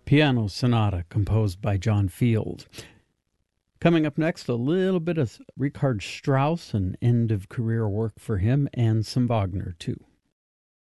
Piano Sonata composed by John Field. Coming up next, a little bit of Richard Strauss and end-of-career work for him, and some Wagner, too.